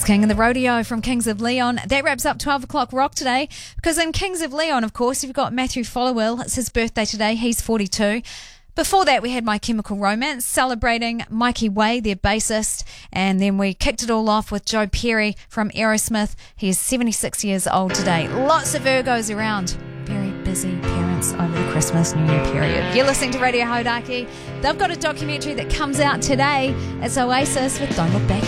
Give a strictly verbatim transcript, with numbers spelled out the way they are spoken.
was King of the Rodeo from Kings of Leon. That wraps up twelve o'clock rock today, because in Kings of Leon, of course, you've got Matthew Followill. It's his birthday today. He's forty-two. Before that, we had My Chemical Romance celebrating Mikey Way, their bassist. And then we kicked it all off with Joe Perry from Aerosmith. He is seventy-six years old today. Lots of Virgos around. Very busy parents over the Christmas, New Year period. You're listening to Radio Hauraki. They've got a documentary that comes out today. It's Oasis with Don't Look Back.